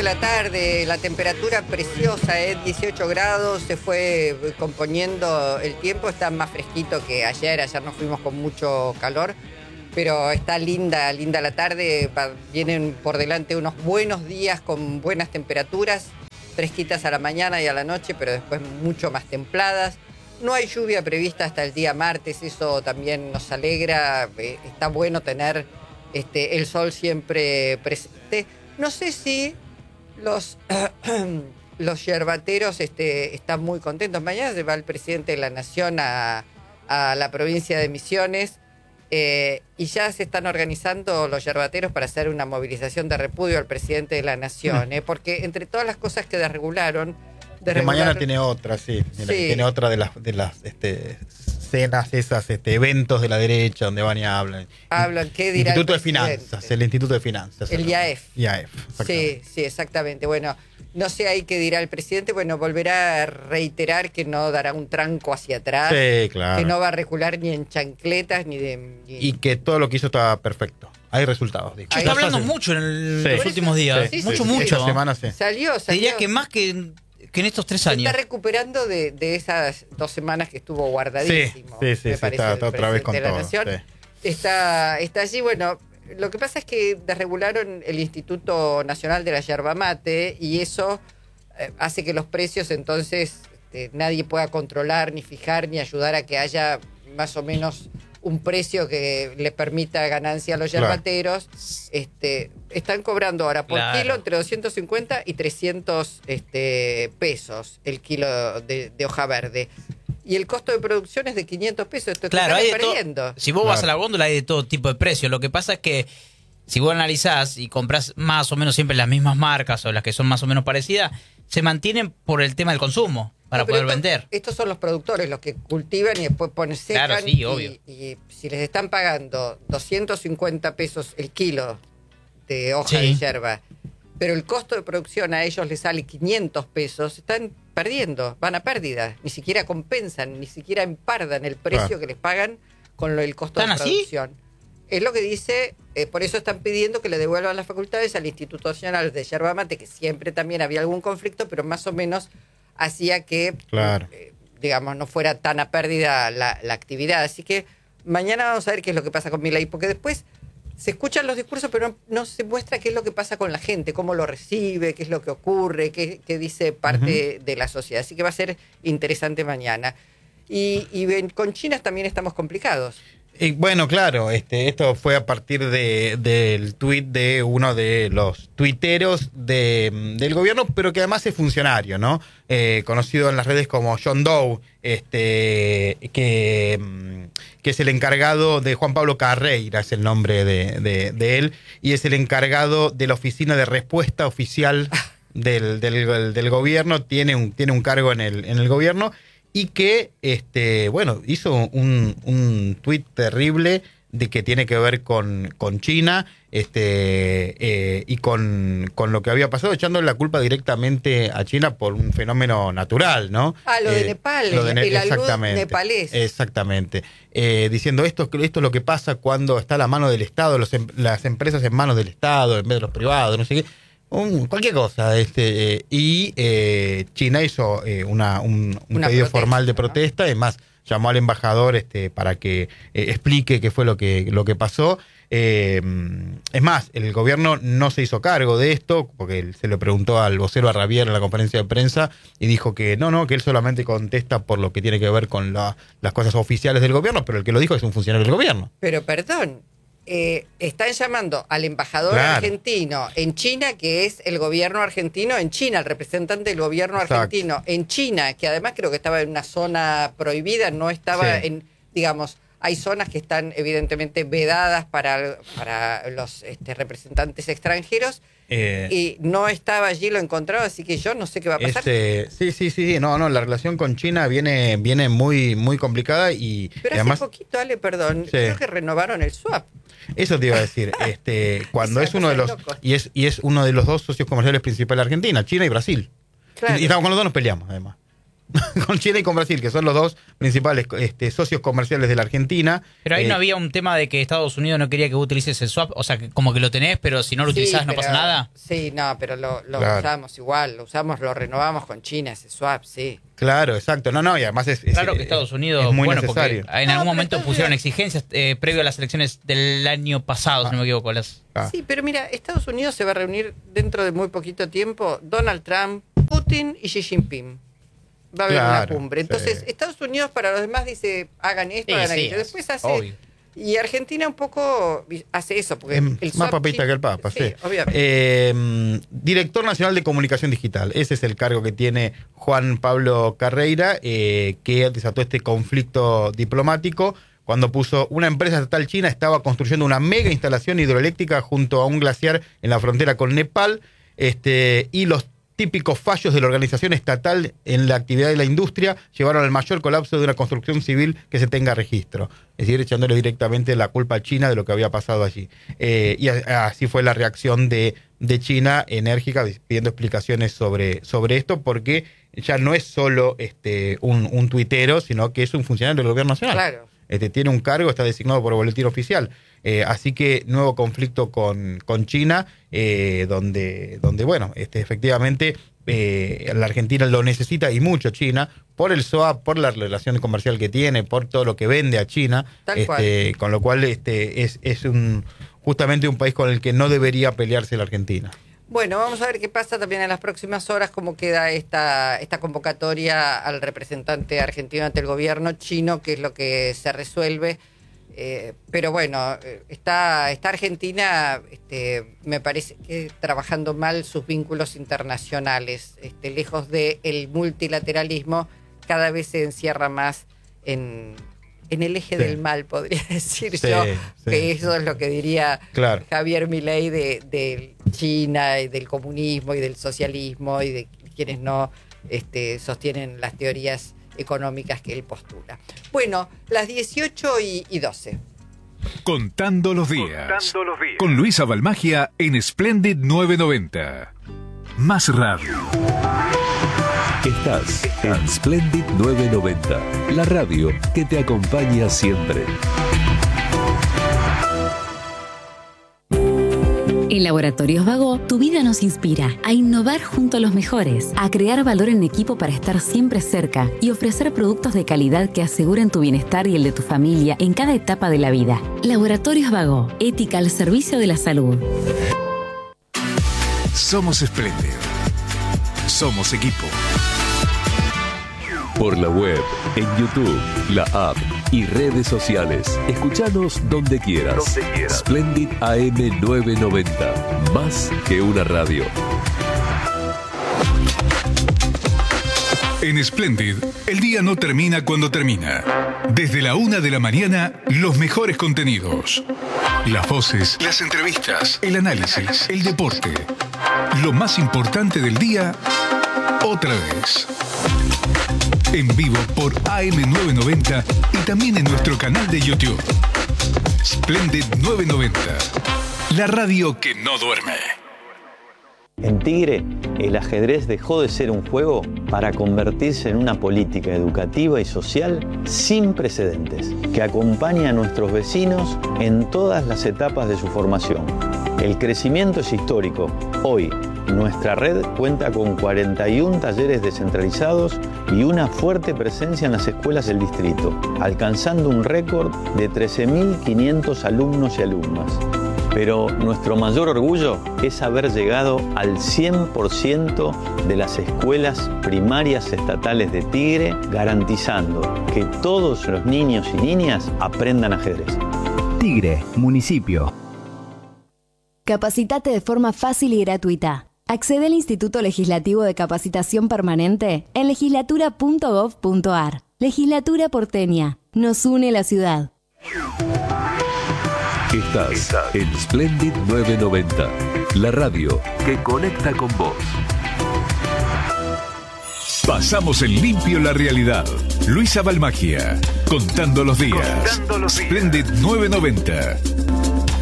la tarde, la temperatura preciosa, 18 grados, se fue componiendo el tiempo, está más fresquito que ayer nos fuimos con mucho calor, pero está linda la tarde, vienen por delante unos buenos días con buenas temperaturas, fresquitas a la mañana y a la noche, pero después mucho más templadas. No hay lluvia prevista hasta el día martes, eso también nos alegra, está bueno tener el sol siempre presente. No sé si los yerbateros están muy contentos. Mañana se va el presidente de la Nación a la provincia de Misiones y ya se están organizando los yerbateros para hacer una movilización de repudio al presidente de la Nación, porque entre todas las cosas que desregularon... mañana tiene otra, sí. Tiene otra de las cenas, eventos de la derecha donde van y hablan. ¿Qué dirá el Instituto de Finanzas. El IAEF. Sí, exactamente. Bueno, no sé ahí qué dirá el presidente. Bueno, volverá a reiterar que no dará un tranco hacia atrás. Sí, claro. Que no va a recular ni en chancletas y que todo lo que hizo estaba perfecto. Hay resultados. Se está hablando mucho en los últimos días. Mucho. Esta semana sí. Salió. Diría que más que en estos 3 años. Se está recuperando de esas 2 semanas que estuvo guardadísimo. Sí, está otra vez con de la todo. Nación. Está allí, bueno, lo que pasa es que desregularon el Instituto Nacional de la Yerba Mate y eso hace que los precios entonces nadie pueda controlar, ni fijar, ni ayudar a que haya más o menos un precio que le permita ganancia a los yerbateros. Están cobrando ahora por kilo entre 250 y 300 pesos el kilo de hoja verde. Y el costo de producción es de 500 pesos. Esto claro, está perdiendo. Si vos vas a la góndola hay de todo tipo de precios. Lo que pasa es que si vos analizás y comprás más o menos siempre las mismas marcas o las que son más o menos parecidas, se mantienen por el tema del consumo para poder vender. Estos son los productores, los que cultivan y después secan. Claro, sí, obvio. Y si les están pagando 250 pesos el kilo de hoja de yerba, pero el costo de producción a ellos les sale 500 pesos, están perdiendo, van a pérdida. Ni siquiera compensan, ni siquiera empardan el precio que les pagan con el costo de producción. Es lo que dice, por eso están pidiendo que le devuelvan las facultades al Instituto Nacional de Yerba Mate, que siempre también había algún conflicto, pero más o menos hacía que, digamos, no fuera tan a pérdida la actividad. Así que mañana vamos a ver qué es lo que pasa con Milei, porque después se escuchan los discursos, pero no se muestra qué es lo que pasa con la gente, cómo lo recibe, qué es lo que ocurre, qué dice parte de la sociedad. Así que va a ser interesante mañana. Y con China también estamos complicados. Bueno, claro, esto fue a partir del tuit de uno de los tuiteros del gobierno, pero que además es funcionario, ¿no? Conocido en las redes como John Doe, que es el encargado de Juan Pablo Carreira, es el nombre de él, y es el encargado de la oficina de respuesta oficial del gobierno, tiene un cargo en el gobierno. Y que, hizo un tuit terrible de que tiene que ver con China y con lo que había pasado, echándole la culpa directamente a China por un fenómeno natural, ¿no? Lo de Nepal, y la luz nepalés. Exactamente. Diciendo esto es lo que pasa cuando está a la mano del Estado, las empresas en manos del Estado, en vez de los privados, no sé qué. Cualquier cosa. Y China hizo un pedido formal de protesta, además llamó al embajador para que explique qué fue lo que pasó. Es más, el gobierno no se hizo cargo de esto, porque se le preguntó al vocero Ravier en la conferencia de prensa y dijo que que él solamente contesta por lo que tiene que ver con las cosas oficiales del gobierno, pero el que lo dijo es un funcionario del gobierno. Pero perdón, están llamando al embajador argentino en China, que es el gobierno argentino en China, el representante del gobierno argentino en China, que además creo que estaba en una zona prohibida, no estaba en, digamos, hay zonas que están evidentemente vedadas para los representantes extranjeros, y no estaba allí, lo encontraba, así que yo no sé qué va a pasar. Sí, no, la relación con China viene muy, muy complicada Pero además, hace poquito, Ale, perdón, creo que renovaron el swap. Eso te iba a decir, cuando es uno de los y es uno de los 2 socios comerciales principales de Argentina, China y Brasil. Claro. Y con los 2 nos peleamos, además. con China y con Brasil, que son los dos principales socios comerciales de la Argentina. Pero ahí no había un tema de que Estados Unidos no quería que utilices el swap, o sea, que como que lo tenés, pero si no lo utilizás no pasa nada. Sí, no, pero lo claro. usamos igual, lo renovamos con China, ese swap, sí. Claro, exacto. No, y además es claro que Estados Unidos, es muy bueno, necesario. porque en algún momento pusieron exigencias previo a las elecciones del año pasado, si no me equivoco. Sí, pero mira, Estados Unidos se va a reunir dentro de muy poquito tiempo, Donald Trump, Putin y Xi Jinping. Va a haber una cumbre. Entonces, Estados Unidos para los demás dice, hagan esto, hagan aquello. Después hace... Obvio. Y Argentina un poco hace eso. Porque el más papista que el Papa, sí. Obviamente. Director Nacional de Comunicación Digital. Ese es el cargo que tiene Juan Pablo Carreira, que desató este conflicto diplomático cuando puso una empresa estatal china, estaba construyendo una mega instalación hidroeléctrica junto a un glaciar en la frontera con Nepal, y los típicos fallos de la organización estatal en la actividad de la industria llevaron al mayor colapso de una construcción civil que se tenga registro. Es decir, echándole directamente la culpa a China de lo que había pasado allí. Y así fue la reacción de China, enérgica, pidiendo explicaciones sobre esto, porque ya no es solo un tuitero, sino que es un funcionario del gobierno nacional. Claro. Tiene un cargo, está designado por el boletín oficial. Así que nuevo conflicto con China, donde bueno, efectivamente la Argentina lo necesita y mucho China, por el SOA, por la relación comercial que tiene, por todo lo que vende a China, con lo cual es justamente un país con el que no debería pelearse la Argentina. Bueno, vamos a ver qué pasa también en las próximas horas, cómo queda esta convocatoria al representante argentino ante el gobierno chino, que es lo que se resuelve. Pero bueno, está Argentina, me parece que trabajando mal sus vínculos internacionales, lejos del multilateralismo, cada vez se encierra más en el eje del mal, podría decir yo, que eso es lo que diría Javier Milei de China y del comunismo y del socialismo y de quienes no sostienen las teorías económicas que él postula. Bueno, las 18:12. Contando los días. Con Luisa Balmagia en Splendid 990. Más radio. Estás en Splendid 990, la radio que te acompaña siempre. En Laboratorios Vago, tu vida nos inspira a innovar junto a los mejores, a crear valor en equipo para estar siempre cerca y ofrecer productos de calidad que aseguren tu bienestar y el de tu familia en cada etapa de la vida. Laboratorios Vago, ética al servicio de la salud. Somos Splendid. Somos equipo. Por la web, en YouTube, la app y redes sociales. Escuchanos donde quieras. Splendid AM 990. Más que una radio. En Splendid, el día no termina cuando termina. Desde la 1 de la mañana, los mejores contenidos. Las voces, las entrevistas, el análisis, el deporte. Lo más importante del día, otra vez. En vivo por AM990 y también en nuestro canal de YouTube. Splendid 990. La radio que no duerme. En Tigre, el ajedrez dejó de ser un juego para convertirse en una política educativa y social sin precedentes, que acompaña a nuestros vecinos en todas las etapas de su formación. El crecimiento es histórico. Hoy, nuestra red cuenta con 41 talleres descentralizados y una fuerte presencia en las escuelas del distrito, alcanzando un récord de 13.500 alumnos y alumnas. Pero nuestro mayor orgullo es haber llegado al 100% de las escuelas primarias estatales de Tigre, garantizando que todos los niños y niñas aprendan ajedrez. Tigre, municipio. Capacitate de forma fácil y gratuita. Accede al Instituto Legislativo de Capacitación Permanente en legislatura.gov.ar. Legislatura porteña. Nos une la ciudad. Estás en Splendid 990, la radio que conecta con vos. Pasamos en limpio la realidad. Luisa Balmagia, contando los días. Splendid 990.